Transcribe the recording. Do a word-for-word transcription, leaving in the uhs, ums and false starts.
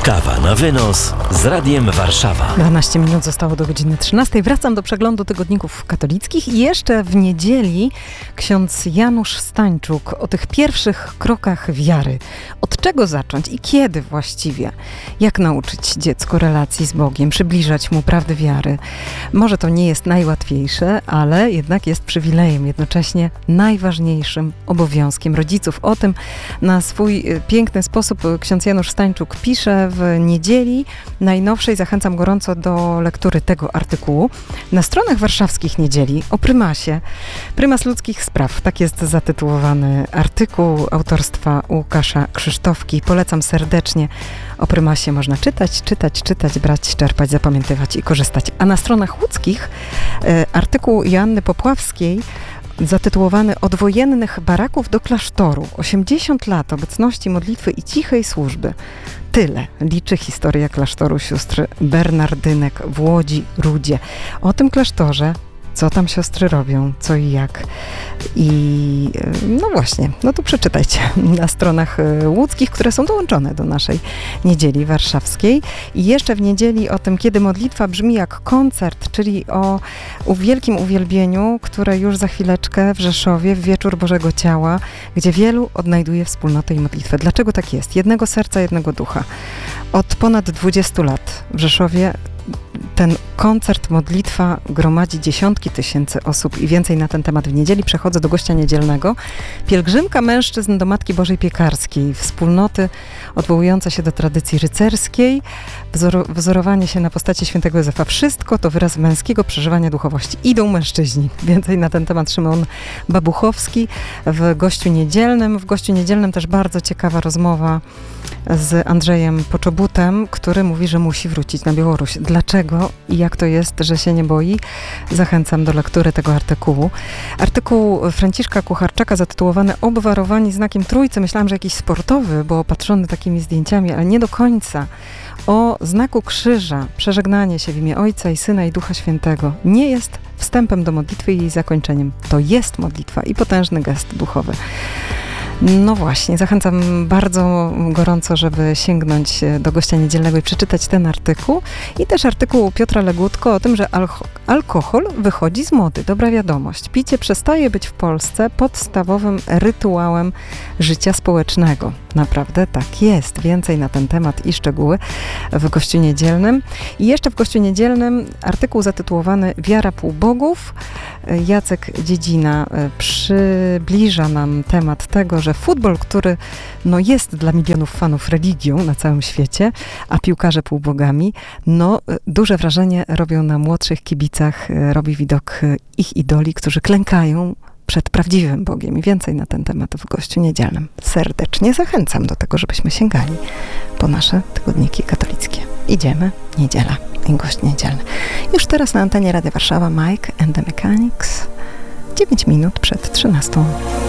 Kawa na wynos z Radiem Warszawa. dwanaście minut zostało do godziny trzynastej. Wracam do przeglądu tygodników katolickich i jeszcze w niedzieli ksiądz Janusz Stańczuk o tych pierwszych krokach wiary. Od czego zacząć i kiedy właściwie? Jak nauczyć dziecko relacji z Bogiem, przybliżać mu prawdy wiary? Może to nie jest najłatwiejsze, ale jednak jest przywilejem, jednocześnie najważniejszym obowiązkiem rodziców. O tym na swój piękny sposób ksiądz Janusz Stańczuk pisze w niedzieli najnowszej. Zachęcam gorąco do lektury tego artykułu. Na stronach warszawskich Niedzieli o prymasie. Prymas ludzkich spraw. Tak jest zatytułowany artykuł autorstwa Łukasza Krzysztofki. Polecam serdecznie. O prymasie można czytać, czytać, czytać, brać, czerpać, zapamiętywać i korzystać. A na stronach łódzkich e, artykuł Joanny Popławskiej zatytułowany Od wojennych baraków do klasztoru. osiemdziesiąt lat obecności, modlitwy i cichej służby. Tyle liczy historia klasztoru sióstr Bernardynek w Łodzi-Rudzie. O tym klasztorze, co tam siostry robią, co i jak. I no właśnie, no to przeczytajcie na stronach łódzkich, które są dołączone do naszej Niedzieli Warszawskiej. I jeszcze w niedzieli o tym, kiedy modlitwa brzmi jak koncert, czyli o wielkim uwielbieniu, które już za chwileczkę w Rzeszowie, w Wieczór Bożego Ciała, gdzie wielu odnajduje wspólnotę i modlitwę. Dlaczego tak jest? Jednego serca, jednego ducha. Od ponad dwudziestu lat w Rzeszowie ten koncert, modlitwa gromadzi dziesiątki tysięcy osób i więcej na ten temat w niedzieli. Przechodzę do gościa niedzielnego. Pielgrzymka mężczyzn do Matki Bożej Piekarskiej. Wspólnoty odwołujące się do tradycji rycerskiej. Wzor- wzorowanie się na postaci świętego Józefa. Wszystko to wyraz męskiego przeżywania duchowości. Idą mężczyźni. Więcej na ten temat Szymon Babuchowski w gościu niedzielnym. W gościu niedzielnym też bardzo ciekawa rozmowa z Andrzejem Poczobutem, który mówi, że musi wrócić na Białoruś. Dlaczego i jak to jest, że się nie boi? Zachęcam do lektury tego artykułu. Artykuł Franciszka Kucharczaka zatytułowany Obwarowani znakiem Trójcy. Myślałam, że jakiś sportowy, bo opatrzony takimi zdjęciami, ale nie do końca. O znaku krzyża, przeżegnanie się w imię Ojca i Syna i Ducha Świętego nie jest wstępem do modlitwy i jej zakończeniem. To jest modlitwa i potężny gest duchowy. No właśnie, zachęcam bardzo gorąco, żeby sięgnąć do gościa niedzielnego i przeczytać ten artykuł. I też artykuł Piotra Legutko o tym, że alko- alkohol wychodzi z mody. Dobra wiadomość. Picie przestaje być w Polsce podstawowym rytuałem życia społecznego. Naprawdę tak jest. Więcej na ten temat i szczegóły w gościu niedzielnym. I jeszcze w gościu niedzielnym artykuł zatytułowany Wiara półbogów. Jacek Dziedzina przybliża nam temat tego, że futbol, który no, jest dla milionów fanów religią na całym świecie, a piłkarze półbogami, no duże wrażenie robią na młodszych kibicach, robi widok ich idoli, którzy klękają przed prawdziwym Bogiem. I więcej na ten temat w gościu niedzielnym. Serdecznie zachęcam do tego, żebyśmy sięgali po nasze tygodniki katolickie. Idziemy, niedziela i gość niedzielny. Już teraz na antenie Radia Warszawa Mike and the Mechanics. dziewięć minut przed trzynastą.